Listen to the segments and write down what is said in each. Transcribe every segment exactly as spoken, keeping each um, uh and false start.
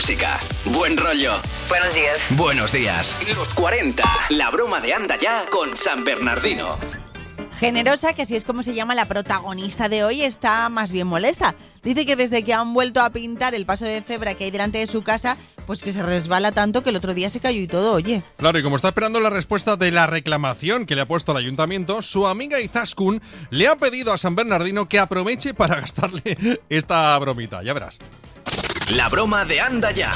música, buen rollo. Buenos días. Buenos días. Los cuarenta. La broma de Anda Ya con San Bernardino. Generosa, que así es como se llama la protagonista de hoy, está más bien molesta. Dice que desde que han vuelto a pintar el paso de cebra que hay delante de su casa, pues que se resbala tanto que el otro día se cayó y todo, oye. Claro, y como está esperando la respuesta de la reclamación que le ha puesto el ayuntamiento, su amiga Izaskun le ha pedido a San Bernardino que aproveche para gastarle esta bromita, ya verás. La broma de Anda Ya.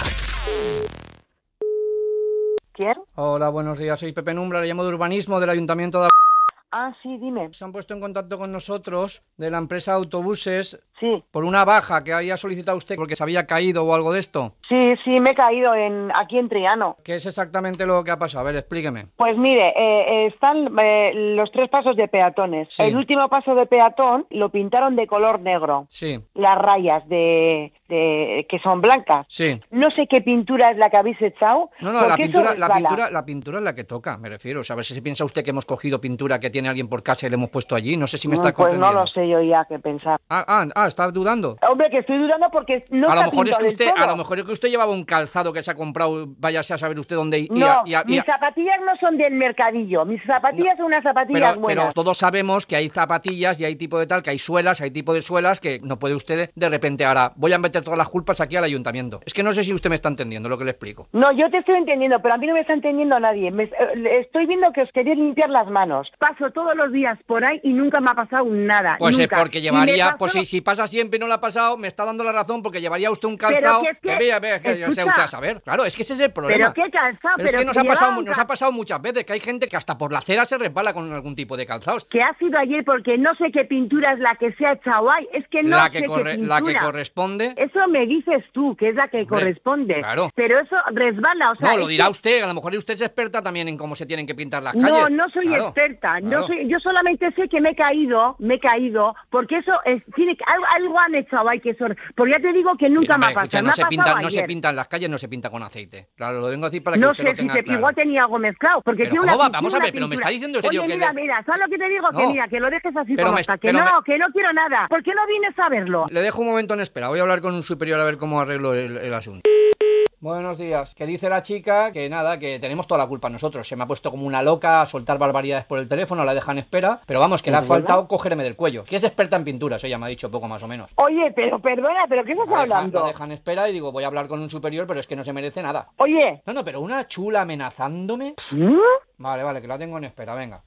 ¿Quién? Hola, buenos días, soy Pepe Numbra, le llamo de urbanismo del ayuntamiento de... Ah, sí, dime. Se han puesto en contacto con nosotros de la empresa de autobuses Sí. por una baja que había solicitado usted porque se había caído o algo de esto. Sí, sí, me he caído en aquí en Triano. ¿Qué es exactamente lo que ha pasado? A ver, explíqueme. Pues mire, eh, están eh, los tres pasos de peatones. Sí. El último paso de peatón lo pintaron de color negro. Sí, Las rayas de, de que son blancas. sí. No sé qué pintura es la que habéis echado. No, no, la porque eso pintura, la resbala. pintura, la pintura es la que toca, me refiero. O sea, a ver si piensa usted que hemos cogido pintura que tiene alguien por casa y le hemos puesto allí. No sé si me está Mm, Pues comprendiendo. no lo sé yo ya qué pensar. Ah, ah, ah, ¿está dudando? Hombre, que estoy dudando porque no a lo está mejor es pintado que del usted, todo. a lo mejor es que usted llevaba un calzado que se ha comprado, váyase a saber usted dónde y, No, a- y a- y mis a- zapatillas no son del mercadillo. Mis zapatillas son unas zapatillas pero, buenas. pero todos sabemos que hay zapatillas y hay tipo de tal, que hay suelas, hay tipo de suelas que no puede usted de repente ahora voy a meter todas las culpas aquí al ayuntamiento. Es que no sé si usted me está entendiendo lo que le explico. No, yo te estoy entendiendo, pero a mí no me está entendiendo nadie. Me- eh, estoy viendo que os queréis limpiar las manos. Paso todos los días por ahí y nunca me ha pasado nada. Pues es nunca. porque Y me llevaría, pasó- pues si, si pasa siempre y no le ha pasado, me está dando la razón porque llevaría usted un calzado que es que- vea, vea, que ya sea escucha. usted a saber. Claro, es que ese es el problema. Pero qué calzado, Pero es pero que nos si ha pasado, llevaba un nos cal- ha pasado muchas veces que hay gente que hasta por la acera se resbala con algún tipo de calzados. Que ha sido ayer porque no sé qué pintura es la que se ha echado ahí. Es que no la sé que qué corre, pintura. la que corresponde. Eso me dices tú, que es la que Hombre, corresponde. claro. Pero eso resbala, o sea... No, lo es dirá que- usted, a lo mejor usted es experta también en cómo se tienen que pintar las calles. No, no soy Claro, experta. claro. No soy, yo solamente sé que me he caído, me he caído, porque eso es, tiene que- algo, algo han echado ahí que eso. Porque ya te digo que nunca Pero, me ha hombre, escucha, pasado. no, me ha se pasado pinta, no se ayer. pinta en las calles, no se pinta con aceite. Claro, lo vengo a decir para que No usted sé lo si tenga te, claro. igual tenía algo mezclado, porque Pero tiene ¿cómo una va? pi- Vamos tiene a ver, una pero me pintura. está diciendo usted, Oye, digo, que mira, le- mira, ¿sabes lo que te digo? No. Que mira, que lo dejes así Pero como me- está. Que pero no, me- que no quiero nada. ¿Por qué no vienes a verlo? Le dejo un momento en espera, voy a hablar con un superior a ver cómo arreglo el, el asunto. Buenos días. Que dice la chica que nada, que tenemos toda la culpa nosotros. Se me ha puesto como una loca a soltar barbaridades por el teléfono, la dejan en espera. Pero vamos, que le ha ¿Es verdad? faltado cogerme del cuello. Que es experta en pinturas, ella me ha dicho poco más o menos. Oye, pero perdona, ¿pero qué estás La deja- hablando? la dejan en espera y digo, voy a hablar con un superior, pero es que no se merece nada. Oye, No, no, pero una chula amenazándome. ¿mm? Vale, vale, que la tengo en espera, venga.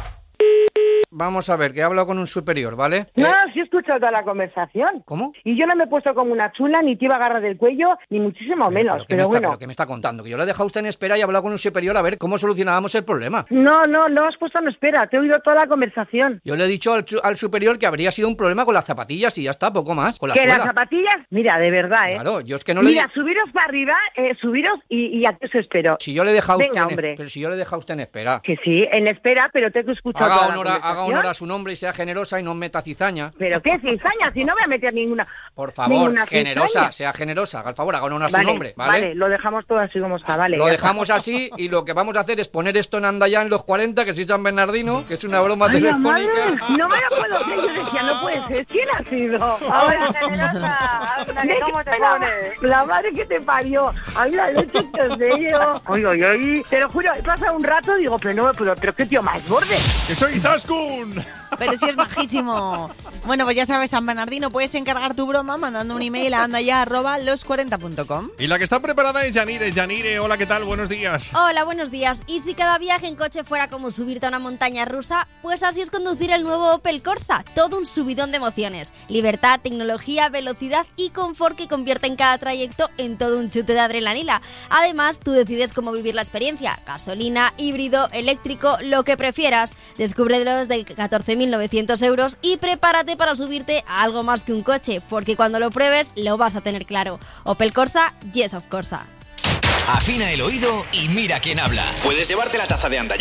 Vamos a ver, que he hablado con un superior, ¿vale? No, Eh, sí he escuchado toda la conversación. ¿Cómo? Y yo no me he puesto como una chula, ni te iba a agarrar del cuello, ni muchísimo menos. ¿qué me Pero está, bueno, pero ¿qué me está contando? Que yo le he dejado a usted en espera y he hablado con un superior a ver cómo solucionábamos el problema. no, no, no has puesto en espera. Te he oído toda la conversación. Yo le he dicho al, su- al superior que habría sido un problema con las zapatillas y ya está, poco más. Con la Que las suela. zapatillas, mira, de verdad, ¿eh? Claro, yo es que no le Mira, di- subiros para arriba, eh, subiros y, y aquí os espero. Si yo le he dejado a Venga, usted en, hombre. pero si yo le he dejado a usted en espera. Que sí, en espera, pero te he escuchado Haga toda la honor, a, haga conversación. honor a su nombre y sea generosa y no meta cizaña. Pero qué cizaña, si no voy a meter ninguna. Por favor, ninguna generosa, cizaña. sea generosa. Haga el favor, haga honor a su Vale, nombre, ¿vale? lo dejamos todo así como está, vale. Lo ya dejamos así y lo que vamos a hacer es poner esto en Anda Ya en los cuarenta, que soy San Bernardino, que es una broma está. ¡Ay, la madre! telefónica. No me lo puedo creer, yo decía, no puede ser. ¿Quién ha sido? Hola, generosa. Anda, que ¿cómo te la, pones? la madre que te parió. Ay, la leche que os de yo. Oye, oye, oye. Te lo juro, he pasado un rato y digo, pero no, pero, pero qué tío más borde. ¡Que soy Izaskun! Pero sí es majísimo. Bueno, pues ya sabes, San Bernardino, puedes encargar tu broma mandando un email a andaya arroba los cuarenta punto com. Y la que está preparada es Yanire. Yanire, hola, ¿qué tal? Buenos días. Hola, buenos días. ¿Y si cada viaje en coche fuera como subirte a una montaña rusa? Pues así es conducir el nuevo Opel Corsa. Todo un subidón de emociones. Libertad, tecnología, velocidad y confort que convierten cada trayecto en todo un chute de adrenalina. Además, tú decides cómo vivir la experiencia. Gasolina, híbrido, eléctrico, lo que prefieras. Descúbrelos de catorce mil novecientos euros y prepárate para subirte a algo más que un coche, porque cuando lo pruebes lo vas a tener claro. Opel Corsa, yes of Corsa. Afina el oído y mira quién habla. Puedes llevarte la taza de Anda Ya